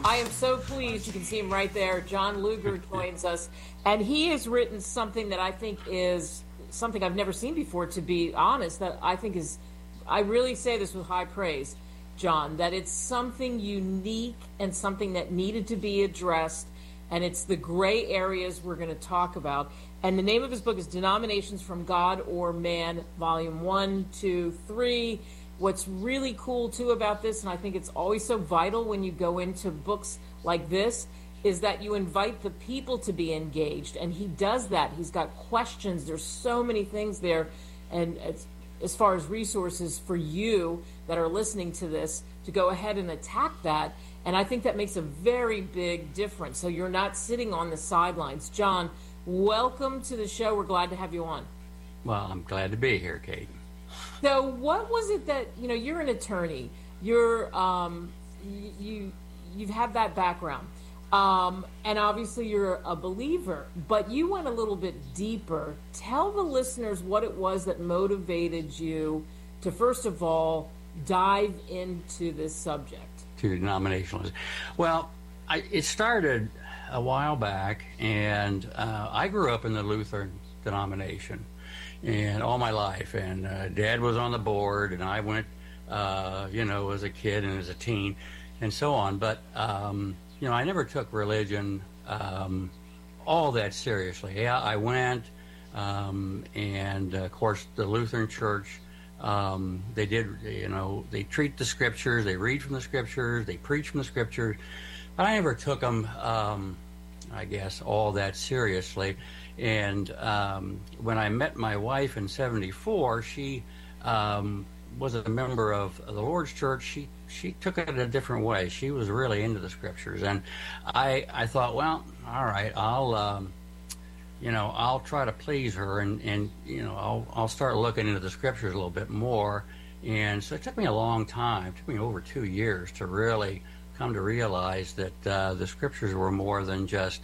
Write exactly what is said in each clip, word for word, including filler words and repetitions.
I am so pleased. You can see him right there. John Luger joins us, and he has written something that I think is something I've never seen before, to be honest, that I think is, I really say this with high praise, John, that it's something unique and something that needed to be addressed, and it's the gray areas we're going to talk about. And the name of his book is Denominations from God or Man, Volume one, two, three. What's really cool, too, about this, and I think it's always so vital when you go into books like this, is that you invite the people to be engaged, and he does that. He's got questions. There's so many things there, and as, as far as resources for you that are listening to this, to go ahead and attack that, and I think that makes a very big difference, so you're not sitting on the sidelines. John, welcome to the show. We're glad to have you on. Well, I'm glad to be here, Kate. So what was it that, you know, you're an attorney, you're, um, you, you have that background, um, and obviously you're a believer, but you went a little bit deeper. Tell the listeners what it was that motivated you to, first of all, dive into this subject. To denominationalism. Well, I, it started a while back, and uh, I grew up in the Lutheran denomination. And all my life, and uh, Dad was on the board, and I went, uh, you know, as a kid and as a teen, and so on. But um, you know, I never took religion um, all that seriously. Yeah, I went, um, and uh, of course, the Lutheran Church, um, they did, you know, they treat the scriptures, they read from the scriptures, they preach from the scriptures, but I never took them, um, I guess, all that seriously. And um, when I met my wife in seventy-four, she um, was a member of the Lord's Church. She she took it a different way. She was really into the scriptures, and I I thought, well, all right, I'll um, you know I'll try to please her, and, and you know I'll I'll start looking into the scriptures a little bit more. And so it took me a long time. It took me over two years to really come to realize that uh, the scriptures were more than just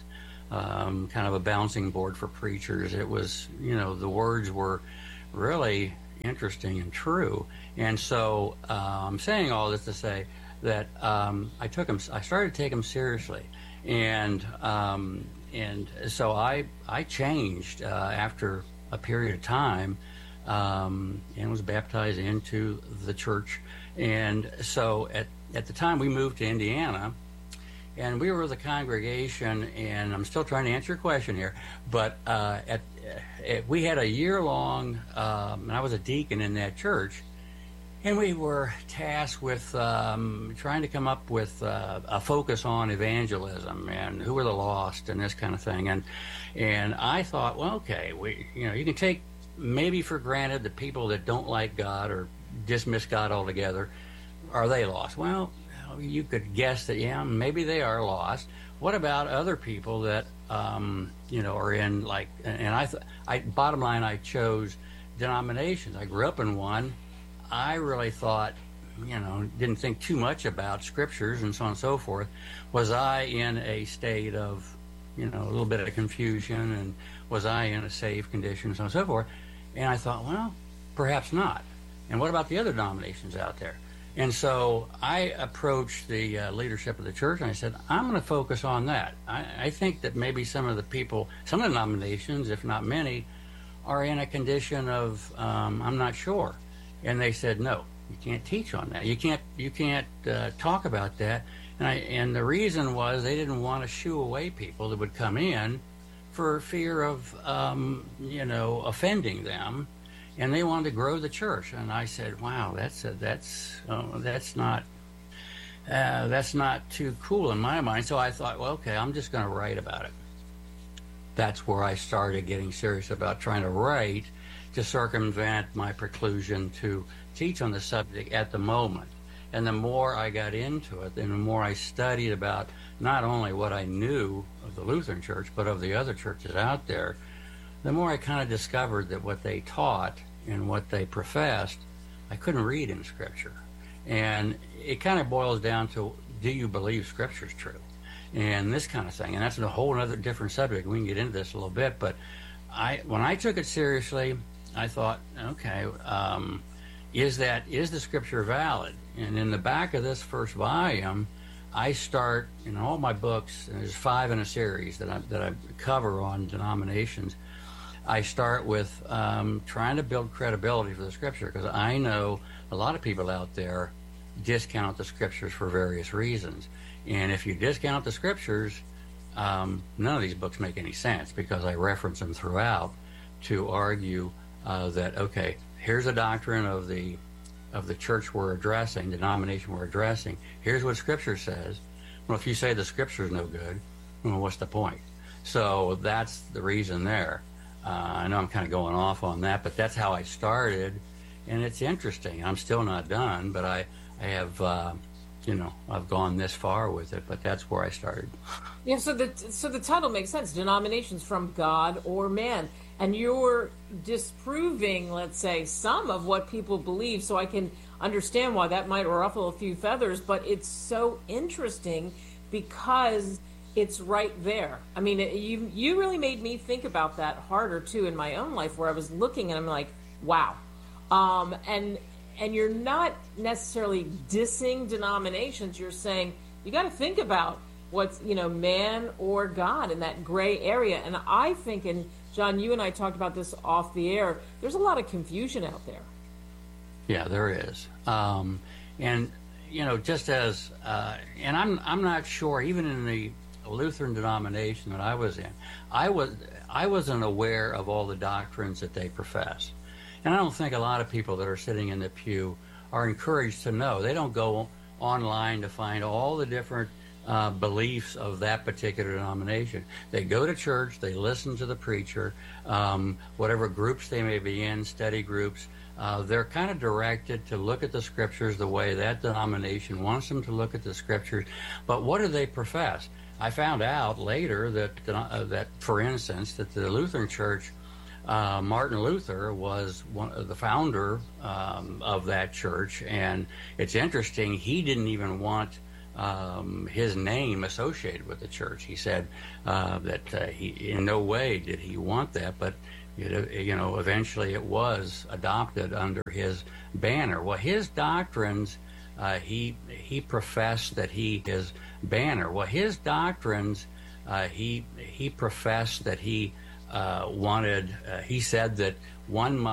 Um, kind of a bouncing board for preachers. It was, you know, the words were really interesting and true. And so uh, I'm saying all this to say that um, I took them, I started to take them seriously. And um, and so I I changed uh, after a period of time um, and was baptized into the church. And so at, at the time we moved to Indiana, and we were the congregation, and I'm still trying to answer your question here, but uh, at, at, we had a year-long, um, and I was a deacon in that church, and we were tasked with um, trying to come up with uh, a focus on evangelism and who were the lost and this kind of thing. And and I thought, well, okay, we you know you can take maybe for granted the people that don't like God or dismiss God altogether, are they lost? Well, you could guess that, yeah, maybe they are lost. What about other people that, um, you know, are in, like, and I, th- I, bottom line, I chose denominations. I grew up in one. I really thought, you know, didn't think too much about scriptures and so on and so forth. Was I in a state of, you know, a little bit of confusion, and was I in a safe condition and so on and so forth? And I thought, well, perhaps not. And what about the other denominations out there? And so I approached the uh, leadership of the church, and I said, I'm going to focus on that. I, I think that maybe some of the people, some of the denominations, if not many, are in a condition of, um, I'm not sure. And they said, no, you can't teach on that. You can't you can't uh, talk about that. And, I, and the reason was they didn't want to shoo away people that would come in for fear of, um, you know, offending them. And they wanted to grow the church, and I said, "Wow, that's a, that's uh, that's not uh, that's not too cool in my mind." So I thought, "Well, okay, I'm just going to write about it." That's where I started getting serious about trying to write to circumvent my preclusion to teach on the subject at the moment. And the more I got into it, and the more I studied about not only what I knew of the Lutheran Church, but of the other churches out there, the more I kind of discovered that what they taught and what they professed, I couldn't read in Scripture. And it kind of boils down to, do you believe Scripture's true? And this kind of thing. And that's a whole other different subject. We can get into this a little bit. But I, when I took it seriously, I thought, okay, um, is that is the Scripture valid? And in the back of this first volume, I start in all my books, and there's five in a series that I, that I cover on denominations. I start with um, trying to build credibility for the Scripture, because I know a lot of people out there discount the Scriptures for various reasons. And if you discount the Scriptures, um, none of these books make any sense, because I reference them throughout to argue uh, that, okay, here's a doctrine of the of the church we're addressing, denomination we're addressing. Here's what Scripture says. Well, if you say the Scripture's no good, well, what's the point? So that's the reason there. Uh, I know I'm kind of going off on that, but that's how I started, and it's interesting. I'm still not done, but I, I have, uh, you know, I've gone this far with it, but that's where I started. Yeah, so the so the title makes sense. Denominations from God or man, and you're disproving, let's say, some of what people believe. So I can understand why that might ruffle a few feathers, but it's so interesting because it's right there. I mean, it, you you really made me think about that harder too in my own life, where I was looking and I'm like, wow, um, and and you're not necessarily dissing denominations. You're saying you got to think about what's, you know, man or God in that gray area. And I think, and John, you and I talked about this off the air, there's a lot of confusion out there. Yeah, there is, um, and you know, just as uh, and I'm I'm not sure, even in the Lutheran denomination that I was in, I was I wasn't aware of all the doctrines that they profess, and I don't think a lot of people that are sitting in the pew are encouraged to know. They don't go online to find all the different uh, beliefs of that particular denomination. They go to church, they listen to the preacher, um, whatever groups they may be in, study groups. Uh, they're kind of directed to look at the Scriptures the way that denomination wants them to look at the Scriptures. But what do they profess? I found out later that, uh, that for instance, that the Lutheran Church, uh, Martin Luther was one of the founder um, of that church, and it's interesting, he didn't even want um, his name associated with the church. He said uh, that uh, he, in no way did he want that, but It, you know, eventually it was adopted under his banner. Well, his doctrines, uh, he he professed that he his banner. Well, his doctrines, uh, he he professed that he uh, wanted. Uh, he said that one